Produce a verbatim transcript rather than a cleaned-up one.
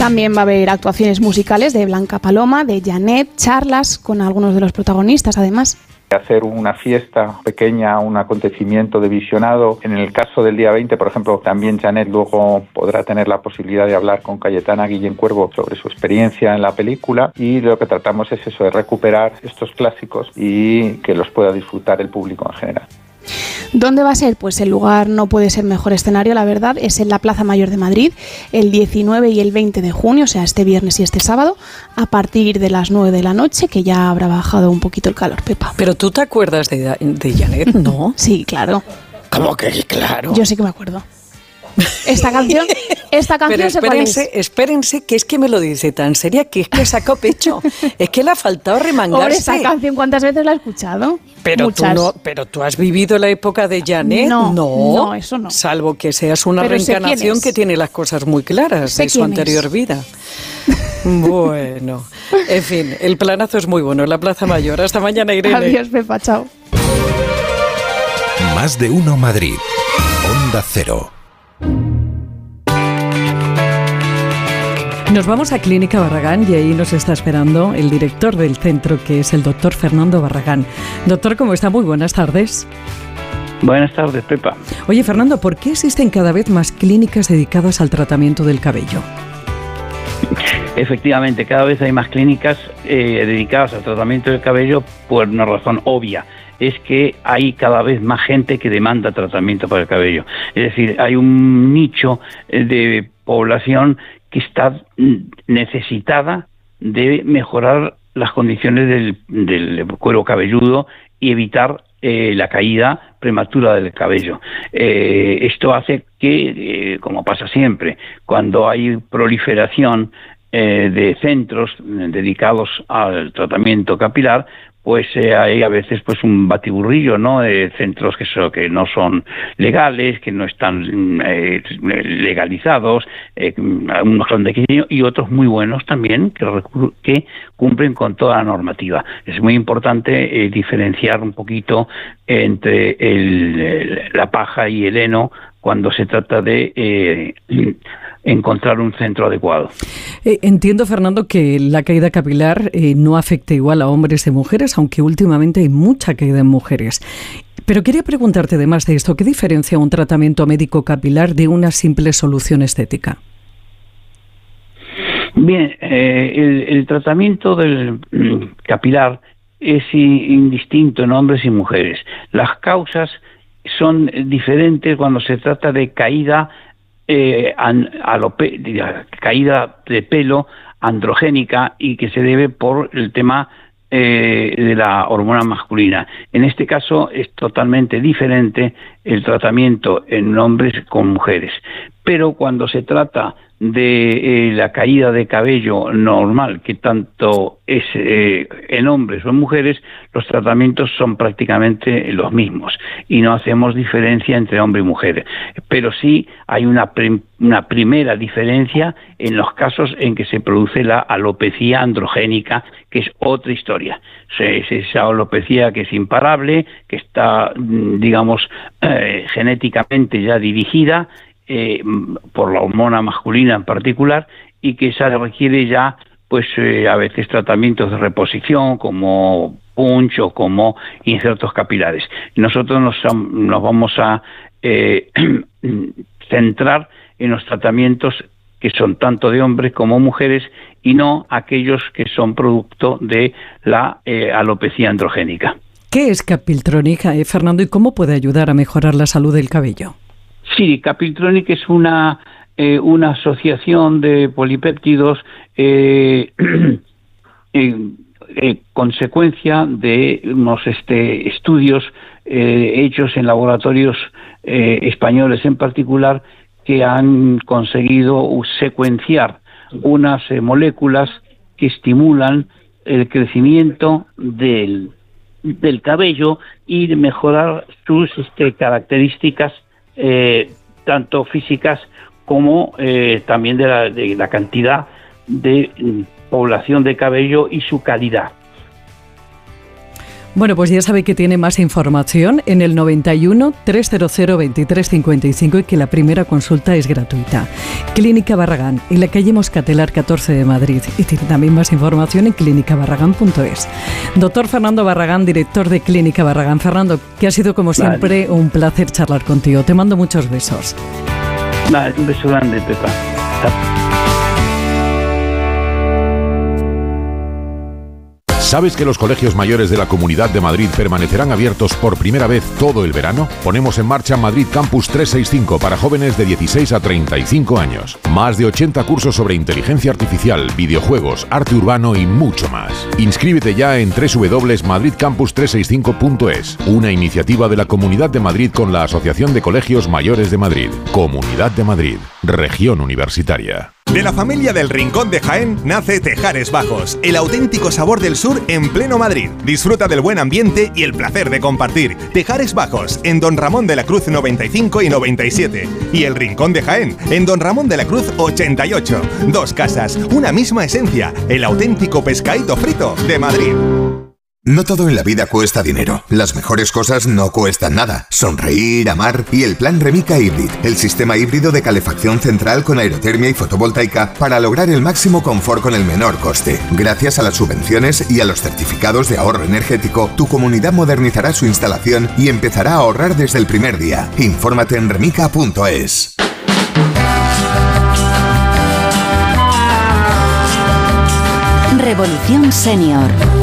También va a haber actuaciones musicales de Blanca Paloma, de Janet, charlas con algunos de los protagonistas, además. Hacer una fiesta pequeña, un acontecimiento de visionado. En el caso del día veinte, por ejemplo, también Janet luego podrá tener la posibilidad de hablar con Cayetana Guillén Cuervo sobre su experiencia en la película, y lo que tratamos es eso, de recuperar estos clásicos y que los pueda disfrutar el público en general. ¿Dónde va a ser? Pues el lugar no puede ser mejor escenario, la verdad, es en la Plaza Mayor de Madrid, el diecinueve y el veinte de junio, o sea, este viernes y este sábado, a partir de las nueve de la noche, que ya habrá bajado un poquito el calor, Pepa. Pero tú te acuerdas de, de Janet, ¿no? Sí, claro. ¿Cómo que claro? Yo sí que me acuerdo. Esta canción, esta canción Pero sé cuál es. espérense, espérense, que es que me lo dice tan seria que es que sacó pecho. Es que le ha faltado remangarse. Hombre, esta canción, ¿cuántas veces la he escuchado? Pero tú, no, pero tú has vivido la época de Janet, no, no, no, eso no. Salvo que seas una pero reencarnación que tiene las cosas muy claras sé de su anterior es. vida. Bueno, en fin, el planazo es muy bueno, la Plaza Mayor. Hasta mañana, Irene. Adiós, Pepa, chao. Más de uno Madrid, Onda Cero. Nos vamos a Clínica Barragán y ahí nos está esperando el director del centro, que es el doctor Fernando Barragán. Doctor, ¿cómo está? Muy buenas tardes. Buenas tardes, Pepa. Oye, Fernando, ¿por qué existen cada vez más clínicas dedicadas al tratamiento del cabello? Efectivamente, cada vez hay más clínicas eh, dedicadas al tratamiento del cabello por una razón obvia. Es que hay cada vez más gente que demanda tratamiento para el cabello. Es decir, hay un nicho de población que está necesitada de mejorar las condiciones del, del cuero cabelludo y evitar eh, la caída prematura del cabello. Eh, esto hace que, eh, como pasa siempre, cuando hay proliferación eh, de centros dedicados al tratamiento capilar, pues eh, hay a veces pues un batiburrillo, ¿no? De centros que, so, que no son legales, que no están eh, legalizados, eh, unos son pequeños y otros muy buenos también que, que cumplen con toda la normativa. Es muy importante eh, diferenciar un poquito entre el, el, la paja y el heno cuando se trata de eh, encontrar un centro adecuado. Eh, entiendo, Fernando, que la caída capilar eh, no afecta igual a hombres y mujeres, aunque últimamente hay mucha caída en mujeres. Pero quería preguntarte, además de esto, ¿qué diferencia un tratamiento médico capilar de una simple solución estética? Bien, eh, el, el tratamiento del capilar es indistinto en hombres y mujeres. Las causas son diferentes cuando se trata de caída eh, an, alope, caída de pelo androgénica y que se debe por el tema eh, de la hormona masculina. En este caso es totalmente diferente el tratamiento en hombres con mujeres. Pero cuando se trata de eh, la caída de cabello normal, que tanto es eh, en hombres o en mujeres, los tratamientos son prácticamente los mismos y no hacemos diferencia entre hombre y mujer. Pero sí hay una, prim- una primera diferencia en los casos en que se produce la alopecia androgénica, que es otra historia. Es esa alopecia que es imparable, que está, digamos, eh, genéticamente ya dirigida, Eh, por la hormona masculina en particular, y que esa requiere ya pues eh, a veces tratamientos de reposición como punch o como injertos capilares. Nosotros nos, nos vamos a eh, centrar en los tratamientos que son tanto de hombres como mujeres y no aquellos que son producto de la eh, alopecia androgénica. ¿Qué es Capiltronic, eh, Fernando, y cómo puede ayudar a mejorar la salud del cabello? Sí, Capiltronic es una eh, una asociación de polipéptidos eh, eh, eh, consecuencia de unos este, estudios eh, hechos en laboratorios eh, españoles en particular, que han conseguido secuenciar unas eh, moléculas que estimulan el crecimiento del, del cabello y mejorar sus este, características Eh, tanto físicas como eh, también de la, de la cantidad de mm, población de cabello y su calidad. Bueno, pues ya sabe que tiene más información en el noventa y uno, trescientos veintitrés cincuenta y cinco y que la primera consulta es gratuita. Clínica Barragán, en la calle Moscatelar catorce de Madrid, y tiene también más información en clínica barragán punto es. Doctor Fernando Barragán, director de Clínica Barragán. Fernando, que ha sido como siempre vale. un placer charlar contigo. Te mando muchos besos. Vale, un beso grande, Pepa. ¿Sabes que los colegios mayores de la Comunidad de Madrid permanecerán abiertos por primera vez todo el verano? Ponemos en marcha Madrid Campus trescientos sesenta y cinco para jóvenes de dieciséis a treinta y cinco años. Más de ochenta cursos sobre inteligencia artificial, videojuegos, arte urbano y mucho más. Inscríbete ya en doble u doble u doble u punto madrid campus trescientos sesenta y cinco punto es, una iniciativa de la Comunidad de Madrid con la Asociación de Colegios Mayores de Madrid. Comunidad de Madrid, región universitaria. De la familia del Rincón de Jaén nace Tejares Bajos, el auténtico sabor del sur en pleno Madrid. Disfruta del buen ambiente y el placer de compartir. Tejares Bajos, en Don Ramón de la Cruz noventa y cinco y noventa y siete. Y el Rincón de Jaén, en Don Ramón de la Cruz ochenta y ocho. Dos casas, una misma esencia, el auténtico pescadito frito de Madrid. No todo en la vida cuesta dinero. Las mejores cosas no cuestan nada. Sonreír, amar y el plan Remica Hybrid, el sistema híbrido de calefacción central con aerotermia y fotovoltaica para lograr el máximo confort con el menor coste. Gracias a las subvenciones y a los certificados de ahorro energético, tu comunidad modernizará su instalación y empezará a ahorrar desde el primer día. Infórmate en remica punto es. Revolución Senior.